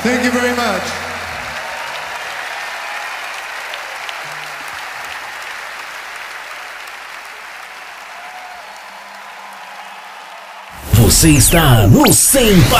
Thank you very much. Você está no 100